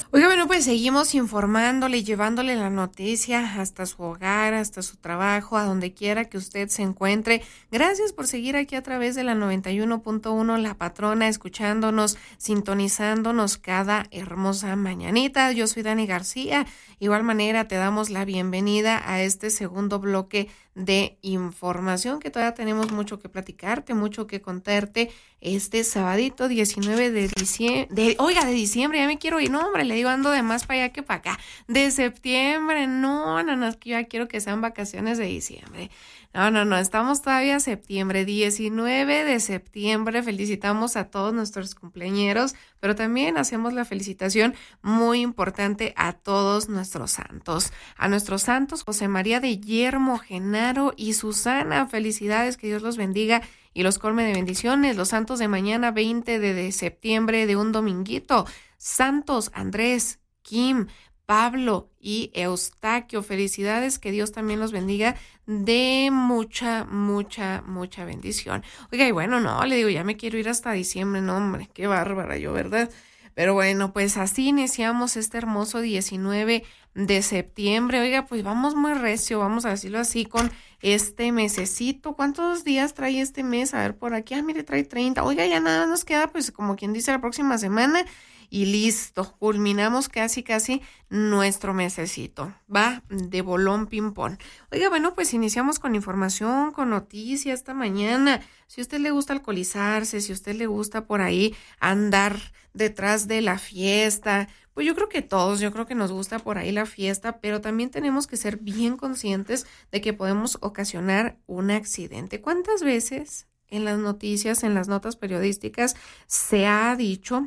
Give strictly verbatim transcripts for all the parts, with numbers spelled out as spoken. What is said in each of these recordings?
Oiga, bueno, pues seguimos informándole, llevándole la noticia hasta su hogar, hasta su trabajo, a donde quiera que usted se encuentre. Gracias por seguir aquí a través de la noventa y uno punto uno La Patrona, escuchándonos, sintonizándonos cada hermosa mañanita. Yo soy Dani García. Igual manera te damos la bienvenida a este segundo bloque de información, que todavía tenemos mucho que platicarte, mucho que contarte este sabadito diecinueve de diciembre, de, oiga, de diciembre, ya me quiero ir, no hombre, le digo, ando de más para allá que para acá, de septiembre, no, no, no, es que yo ya quiero que sean vacaciones de diciembre. No, no, no, estamos todavía septiembre, diecinueve de septiembre, felicitamos a todos nuestros cumpleañeros, pero también hacemos la felicitación muy importante a todos nuestros santos, a nuestros santos José María de Yermo, Genaro y Susana, felicidades, que Dios los bendiga y los colme de bendiciones. Los santos de mañana, veinte de septiembre, de un dominguito, santos Andrés, Kim, Pablo y Eustaquio, felicidades, que Dios también los bendiga de mucha, mucha, mucha bendición. Oiga, y bueno, no, le digo, ya me quiero ir hasta diciembre, no hombre, qué bárbara yo, ¿verdad? Pero bueno, pues así iniciamos este hermoso diecinueve de septiembre. Oiga, pues vamos muy recio, vamos a decirlo así, con este mesecito. ¿Cuántos días trae este mes? A ver, por aquí, ah, mire, trae treinta. Oiga, ya nada nos queda, pues como quien dice, la próxima semana. Y listo, culminamos casi casi nuestro mesecito, va de bolón ping-pong. Oiga, bueno, pues iniciamos con información, con noticias esta mañana. Si a usted le gusta alcoholizarse, si a usted le gusta por ahí andar detrás de la fiesta, pues yo creo que todos, yo creo que nos gusta por ahí la fiesta, pero también tenemos que ser bien conscientes de que podemos ocasionar un accidente. ¿Cuántas veces en las noticias, en las notas periodísticas se ha dicho,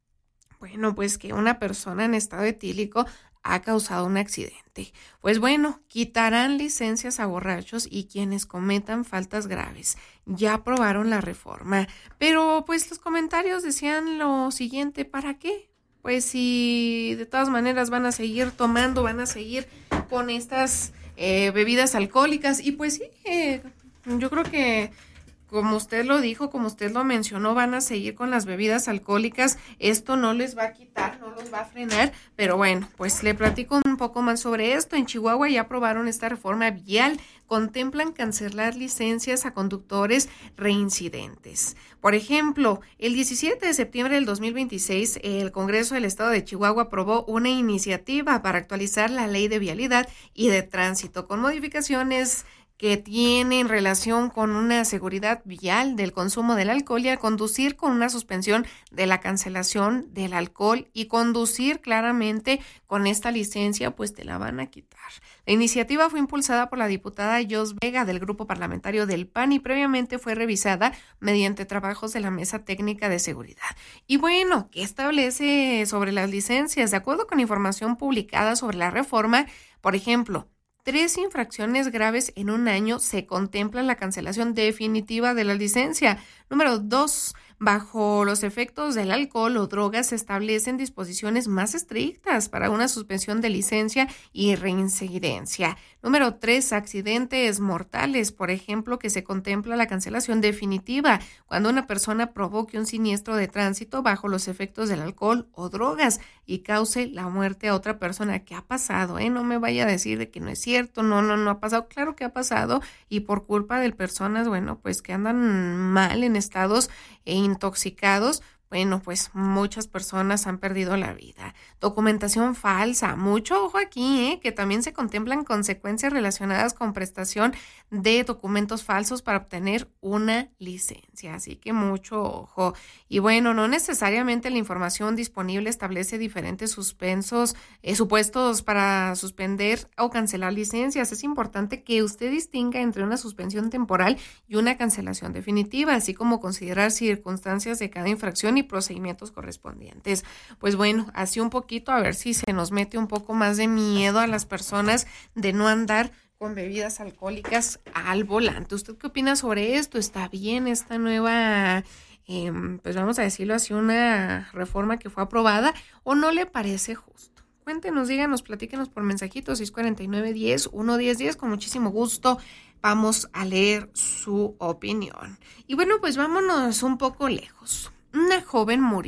bueno, pues que una persona en estado etílico ha causado un accidente? Pues bueno, quitarán licencias a borrachos y quienes cometan faltas graves. Ya aprobaron la reforma, pero pues los comentarios decían lo siguiente, ¿para qué? Pues si de todas maneras van a seguir tomando, van a seguir con estas eh, bebidas alcohólicas, y pues sí, eh, yo creo que como usted lo dijo, como usted lo mencionó, van a seguir con las bebidas alcohólicas. Esto no les va a quitar, no los va a frenar, pero bueno, pues le platico un poco más sobre esto. En Chihuahua ya aprobaron esta reforma vial. Contemplan cancelar licencias a conductores reincidentes. Por ejemplo, el diecisiete de septiembre del dos mil veintiséis, el Congreso del Estado de Chihuahua aprobó una iniciativa para actualizar la Ley de Vialidad y de Tránsito con modificaciones que tienen relación con una seguridad vial del consumo del alcohol y a conducir con una suspensión de la cancelación del alcohol, y conducir claramente con esta licencia, pues te la van a quitar. La iniciativa fue impulsada por la diputada Jos Vega del Grupo Parlamentario del P A N y previamente fue revisada mediante trabajos de la Mesa Técnica de Seguridad. Y bueno, ¿qué establece sobre las licencias? De acuerdo con información publicada sobre la reforma, por ejemplo, tres infracciones graves en un año se contempla la cancelación definitiva de la licencia. Número dos, bajo los efectos del alcohol o drogas se establecen disposiciones más estrictas para una suspensión de licencia y reincidencia. Número tres, accidentes mortales, por ejemplo, que se contempla la cancelación definitiva cuando una persona provoque un siniestro de tránsito bajo los efectos del alcohol o drogas y cause la muerte a otra persona. ¿Qué ha pasado? Eh? No me vaya a decir de que no es cierto, no, no, no ha pasado. Claro que ha pasado, y por culpa de personas, bueno, pues que andan mal en estados e intoxicados, bueno, pues muchas personas han perdido la vida. Documentación falsa, mucho ojo aquí, ¿eh? Que también se contemplan consecuencias relacionadas con prestación de documentos falsos para obtener una licencia, así que mucho ojo. Y bueno, no necesariamente la información disponible establece diferentes suspensos, eh, supuestos para suspender o cancelar licencias. Es importante que usted distinga entre una suspensión temporal y una cancelación definitiva, así como considerar circunstancias de cada infracción y procedimientos correspondientes. Pues bueno, así un poquito, a ver si se nos mete un poco más de miedo a las personas de no andar con bebidas alcohólicas al volante. ¿Usted qué opina sobre esto? ¿Está bien esta nueva, eh, pues vamos a decirlo así, una reforma que fue aprobada, o no le parece justo? Cuéntenos, díganos, platíquenos por mensajito seis cuatro nueve, diez, uno diez diez, con muchísimo gusto vamos a leer su opinión. Y bueno, pues vámonos un poco lejos. Una joven murió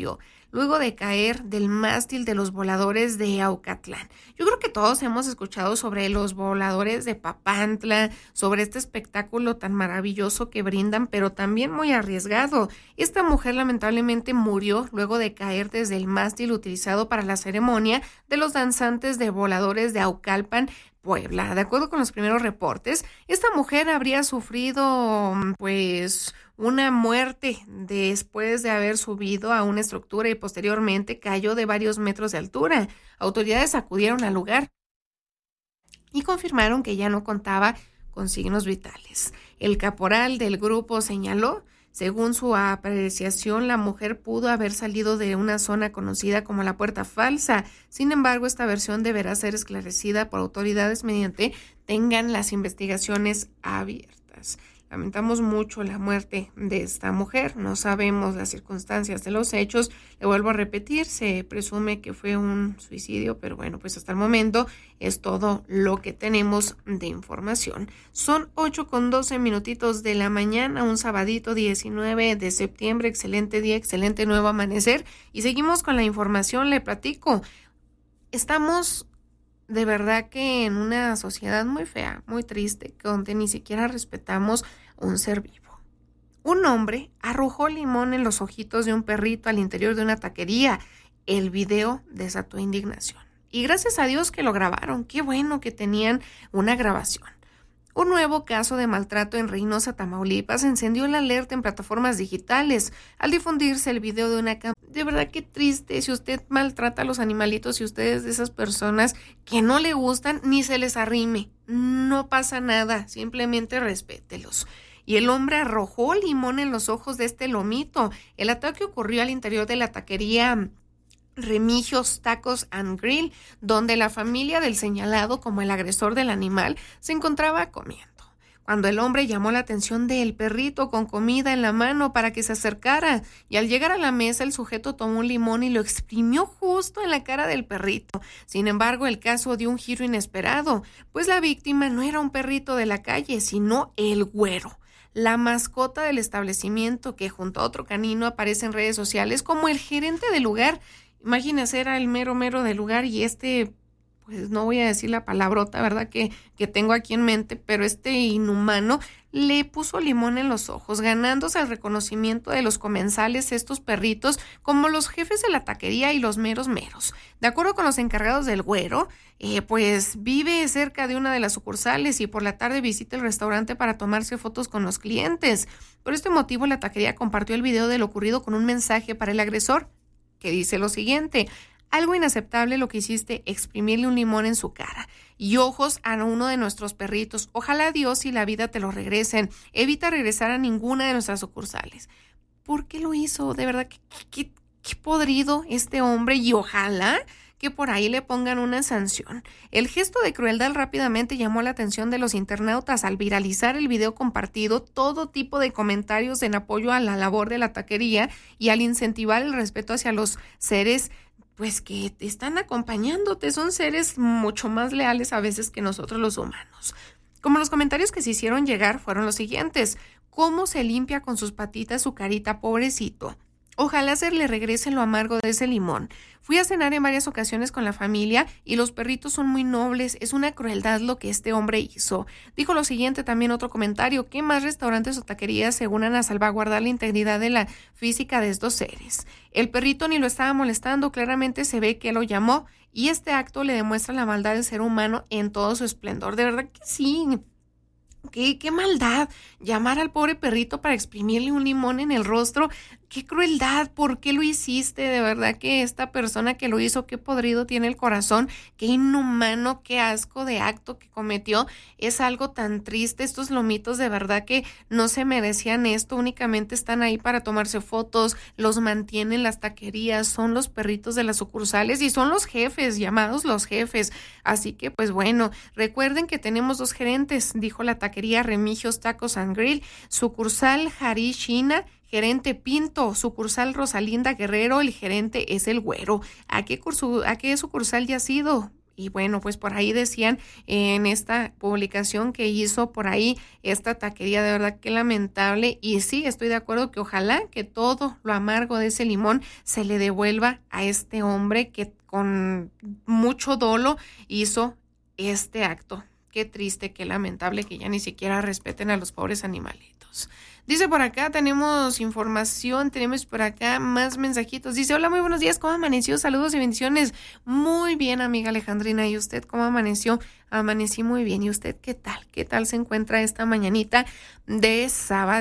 luego de caer del mástil de los voladores de Aucatlán. Yo creo que todos hemos escuchado sobre los voladores de Papantla, sobre este espectáculo tan maravilloso que brindan, pero también muy arriesgado. Esta mujer lamentablemente murió luego de caer desde el mástil utilizado para la ceremonia de los danzantes de voladores de Aucalpan, Puebla. De acuerdo con los primeros reportes, esta mujer habría sufrido pues una muerte después de haber subido a una estructura y posteriormente cayó de varios metros de altura. Autoridades acudieron al lugar y confirmaron que ya no contaba con signos vitales. El caporal del grupo señaló: según su apreciación, la mujer pudo haber salido de una zona conocida como la Puerta Falsa. Sin embargo, esta versión deberá ser esclarecida por autoridades mediante tengan las investigaciones abiertas. Lamentamos mucho la muerte de esta mujer, no sabemos las circunstancias de los hechos, le vuelvo a repetir, se presume que fue un suicidio, pero bueno, pues hasta el momento es todo lo que tenemos de información. Son ocho con doce minutitos de la mañana, un sabadito diecinueve de septiembre, excelente día, excelente nuevo amanecer, y seguimos con la información, le platico. Estamos de verdad que en una sociedad muy fea, muy triste, donde ni siquiera respetamos un ser vivo. Un hombre arrojó limón en los ojitos de un perrito al interior de una taquería. El video desató indignación. Y gracias a Dios que lo grabaron. Qué bueno que tenían una grabación. Un nuevo caso de maltrato en Reynosa, Tamaulipas, encendió la alerta en plataformas digitales al difundirse el video de una cámara. De verdad que triste, si usted maltrata a los animalitos, si usted es de esas personas que no le gustan, ni se les arrime. No pasa nada, simplemente respételos. Y el hombre arrojó limón en los ojos de este lomito. El ataque ocurrió al interior de la taquería Remigio's Tacos and Grill, donde la familia del señalado como el agresor del animal se encontraba comiendo. Cuando el hombre llamó la atención del perrito con comida en la mano para que se acercara, y al llegar a la mesa el sujeto tomó un limón y lo exprimió justo en la cara del perrito. Sin embargo, el caso dio un giro inesperado, pues la víctima no era un perrito de la calle, sino el Güero, la mascota del establecimiento, que junto a otro canino aparece en redes sociales como el gerente del lugar. Imagínese, era el mero mero del lugar y este, pues no voy a decir la palabrota, ¿verdad? Que, que tengo aquí en mente, pero este inhumano le puso limón en los ojos, ganándose el reconocimiento de los comensales, estos perritos, como los jefes de la taquería y los meros meros. De acuerdo con los encargados del Güero, eh, pues vive cerca de una de las sucursales y por la tarde visita el restaurante para tomarse fotos con los clientes. Por este motivo, la taquería compartió el video de lo ocurrido con un mensaje para el agresor, que dice lo siguiente: algo inaceptable lo que hiciste, exprimirle un limón en su cara y ojos a uno de nuestros perritos. Ojalá Dios y la vida te lo regresen. Evita regresar a ninguna de nuestras sucursales. ¿Por qué lo hizo? De verdad, qué, qué, qué podrido este hombre, y ojalá que por ahí le pongan una sanción. El gesto de crueldad rápidamente llamó la atención de los internautas al viralizar el video compartido, todo tipo de comentarios en apoyo a la labor de la taquería y al incentivar el respeto hacia los seres pues que te están acompañándote. Son seres mucho más leales a veces que nosotros los humanos. Como los comentarios que se hicieron llegar fueron los siguientes: ¿cómo se limpia con sus patitas su carita, pobrecito? Ojalá se le regrese lo amargo de ese limón. Fui a cenar en varias ocasiones con la familia y los perritos son muy nobles. Es una crueldad lo que este hombre hizo. Dijo lo siguiente también otro comentario: ¿qué más restaurantes o taquerías se unan a salvaguardar la integridad de la física de estos seres? El perrito ni lo estaba molestando, claramente se ve que lo llamó, y este acto le demuestra la maldad del ser humano en todo su esplendor. De verdad que sí. ¿Qué, qué maldad llamar al pobre perrito para exprimirle un limón en el rostro? ¡Qué crueldad! ¿Por qué lo hiciste? De verdad que esta persona que lo hizo, qué podrido tiene el corazón, qué inhumano, qué asco de acto que cometió. Es algo tan triste. Estos lomitos de verdad que no se merecían esto, únicamente están ahí para tomarse fotos, los mantienen las taquerías, son los perritos de las sucursales y son los jefes, llamados los jefes. Así que pues bueno, recuerden que tenemos dos gerentes, dijo la taquería Remigio's Tacos and Grill, sucursal Harishina, gerente Pinto, sucursal Rosalinda Guerrero, el gerente es el Güero. ¿A qué, curso, a qué sucursal ya ha sido? Y bueno, pues por ahí decían en esta publicación que hizo por ahí esta taquería, de verdad que lamentable. Y sí, estoy de acuerdo que ojalá que todo lo amargo de ese limón se le devuelva a este hombre que con mucho dolo hizo este acto. Qué triste, qué lamentable que ya ni siquiera respeten a los pobres animalitos. Dice por acá, tenemos información, tenemos por acá más mensajitos. Dice, hola, muy buenos días, ¿cómo amaneció? Saludos y bendiciones. Muy bien, amiga Alejandrina. ¿Y usted cómo amaneció? Amanecí muy bien. ¿Y usted qué tal? ¿Qué tal se encuentra esta mañanita de sábado?